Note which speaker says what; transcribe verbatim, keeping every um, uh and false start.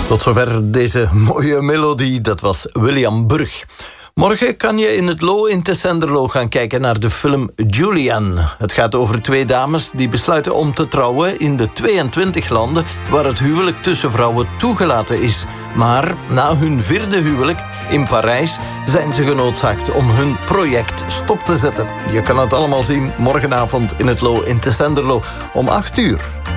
Speaker 1: Tot zover deze mooie melodie, dat was William Burg. Morgen kan je in het Lo in Tessenderlo gaan kijken naar de film Julian. Het gaat over twee dames die besluiten om te trouwen in de tweeëntwintig landen waar het huwelijk tussen vrouwen toegelaten is. Maar na hun vierde huwelijk in Parijs zijn ze genoodzaakt om hun project stop te zetten. Je kan het allemaal zien morgenavond in het Lo in Tessenderlo om acht uur.